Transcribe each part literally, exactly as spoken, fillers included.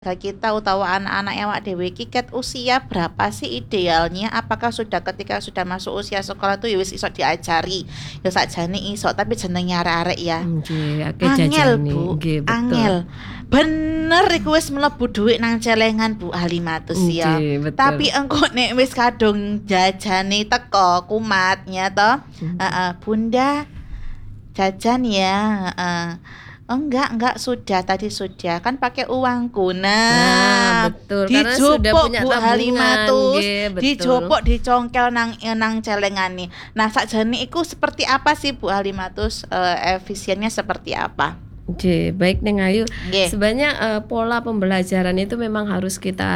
Kita utawa anak-anak awak dhewe iki ket usia berapa sih idealnya? Apakah sudah ketika sudah masuk usia sekolah tuh ya wis iso diajari? Ya sakjane iso, tapi jenenge arek-arek ya. Nggih, akeh Angel, jajane. Bu. Nggih, Angel. betul. Bener iku wis mlebu dhuwit nang celengan Bu Halimatus ya. Nggih, betul. Tapi engko nek wis kadung jajane teko kumatnya toh. Hmm. Heeh, Bunda jajan ya, heeh. Oh enggak, enggak sudah tadi sudah kan pakai uangku. Nah, Nah, betul. Karena sudah dijopok punya Bu tabungan. Halimatus, Nggih, betul. dijopok dicongkel nang nang celengane. Nah, sakjane iku seperti apa sih Bu Halimatus? Eh, efisiennya seperti apa? Oke, baik Neng Ayu. Nggih. Sebenarnya eh, pola pembelajaran itu memang harus kita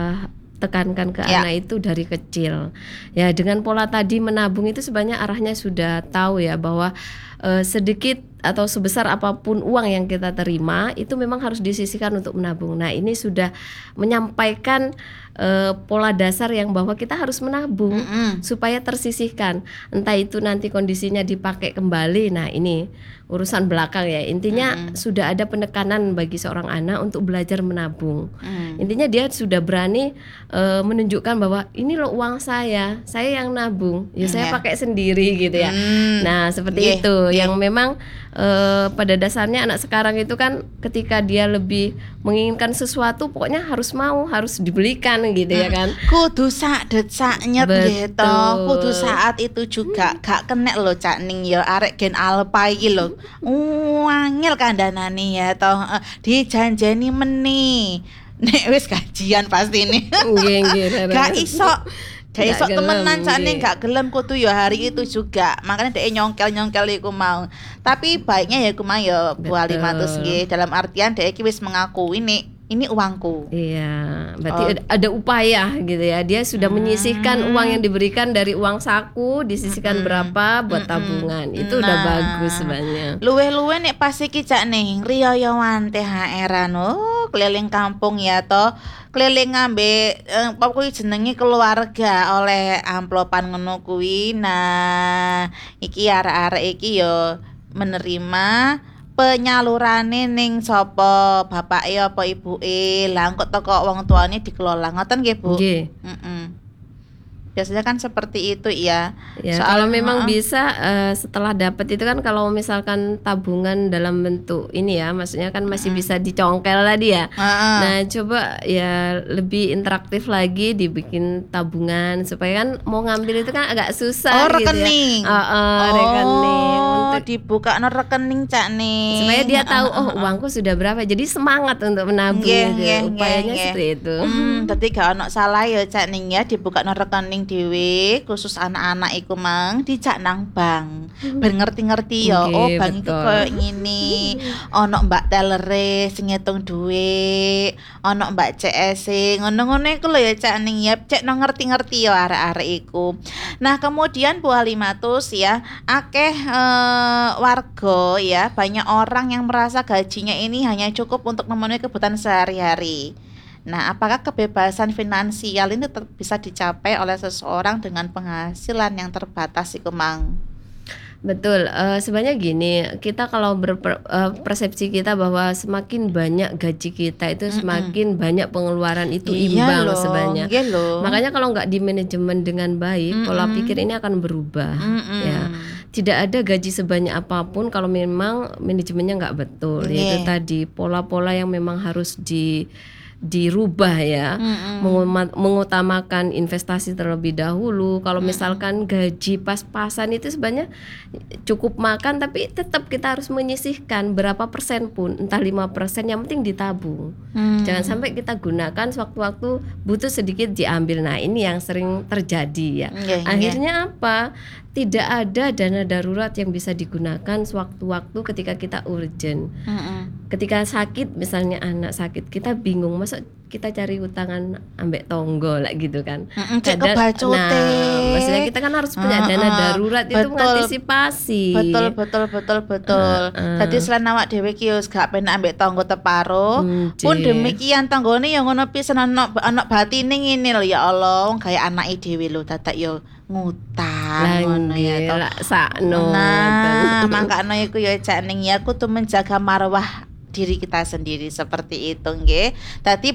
tekankan ke Ya. anak itu dari kecil. Ya, dengan pola tadi menabung itu sebenarnya arahnya sudah tahu ya bahwa eh, sedikit atau sebesar apapun uang yang kita terima itu memang harus disisihkan untuk menabung. Nah, ini sudah menyampaikan eh, pola dasar yang bahwa kita harus menabung Mm-mm. supaya tersisihkan. Entah itu nanti kondisinya dipakai kembali. Nah, ini urusan belakang ya. Intinya Mm-mm. sudah ada penekanan bagi seorang anak untuk belajar menabung. Mm. Intinya dia sudah berani eh, menunjukkan bahwa ini loh uang saya, saya yang nabung, ya Mm, saya ya. pakai sendiri gitu ya. Mm. Nah, seperti Nggih, itu nggih. yang memang eh, pada dasarnya anak sekarang itu kan ketika dia lebih menginginkan sesuatu pokoknya harus mau, harus dibelikan gitu ya kan. Kudu sak det sak nyet gitu. Betul. Kudu saat itu juga gak kenek lho Cak Ning ya arek gen alpa iki lho. Wangil kandhanane ya toh. Eh, dijanjeni meni. Nek wis gajian pasti nih. Nggih, nggih, Rere. Gak iso. Gak Gak iso gelem, temenan Cak Ning nggih. gak gelem kudu ya hari itu juga. Makanya dia nyongkel-nyongkel iku mau. Tapi baiknya ya iku mau ya Bu Betul. Halimatus nggih. Dalam artian dia iki wis mengakui nih ini uangku. Iya, berarti Oh. ada, ada upaya gitu ya. Dia sudah menyisihkan Hmm. uang yang diberikan dari uang saku, disisihkan Mm-mm. berapa buat Mm-mm. tabungan. Itu udah Nah. bagus sebenarnya. Luwe-luwe nek pas iki Cak Ning riyoyoan T H R-an oh keliling kampung ya toh keliling ngambek eh, apa kuwi jenenge keluarga oleh amplopan ngono kuwi. Nah, iki arek-arek iki yo menerima penyalurane ning sapa bapake apa ibuke. Lah engko teko wong tuane dikelola. Ngoten nggih, Bu? Nggih. Mm-mm. Biasanya kan seperti itu ya. Ya, Soal- kalau memang heeh. bisa eh, setelah dapat itu kan kalau misalkan tabungan dalam bentuk ini ya, maksudnya kan masih bisa dicongkel tadi ya. Heeh. Nah, coba ya lebih interaktif lagi dibikin tabungan supaya kan mau ngambil itu kan agak susah Oh, gitu rekening. ya. Heeh, rekening Oh, untuk dibuka no rekening Cak Ning. supaya dia tahu Heeh, oh heeh. uangku sudah berapa. Jadi semangat untuk menabung Nggih, gitu. nggih, Upayanya nggih, seperti itu. Hmm, dadi gak ono salah ya Cak Ning ya dibuka no rekening dhewe khusus anak-anak iku mang dijak nang bank. Ben ngerti-ngerti ya. Oh, Nggih, bank iki betul. koyo ngene. Ono Mbak Tellere sing ngitung dhuwit, ono Mbak C S e. Ngono-ngono iku lho ya Cak Ning ya. Cek no ngerti-ngerti ya arek-arek iku. Nah, kemudian Bu Halimatus ya, akeh eh, warga ya, banyak orang yang merasa gajinya ini hanya cukup untuk memenuhi kebutuhan sehari-hari. Nah, apakah kebebasan finansial ini tetap bisa dicapai oleh seseorang dengan penghasilan yang terbatas iku mang? Betul, eh, sebenarnya gini, kita kalau berpersepsi kita bahwa semakin banyak gaji kita itu Mm-mm. semakin banyak pengeluaran itu Iya imbang loh, sebenarnya. nggih loh. Makanya kalau nggak di manajemen dengan baik, pola Mm-mm. pikir ini akan berubah. Mm-mm. Ya, tidak ada gaji sebanyak apapun kalau memang manajemennya nggak betul. Yaitu Nggih. tadi pola-pola yang memang harus di dirubah ya. Mm-mm. Menguma- mengutamakan investasi terlebih dahulu. Kalau Mm-mm. misalkan gaji pas-pasan itu sebenarnya cukup makan, tapi tetap kita harus menyisihkan berapa persen pun, entah lima persen, yang penting ditabung. Hmm. Jangan sampai kita gunakan sewaktu-waktu butuh sedikit diambil. Nah, ini yang sering terjadi ya. Nggih, nggih. Akhirnya apa? Tidak ada dana darurat yang bisa digunakan sewaktu-waktu ketika kita urgent. Mm-mm. Ketika sakit, misalnya anak sakit, kita bingung masa kita cari utangan ambek tonggo lah gitu kan. Mm-mm, cek Kadang- kebacote. nah, maksudnya kita kan harus punya dana Heeh, darurat itu betul. mengantisipasi. Betul betul betul betul. Heeh. Tadi selain awak dhewe ki wis gak penak ambek tangga teparo, Hmm, pun Cik. demikian tanggane ya ngono pisan ana ana batine ngene lho ya Allah, wong kaya anake dhewe lho dadak ya ngutang ngono ya Langge toh. lah sakno. Nah, ngoten. makanya iku ya Cak Ning ya kudu menjaga marwah diri kita sendiri seperti itu nggih. Dadi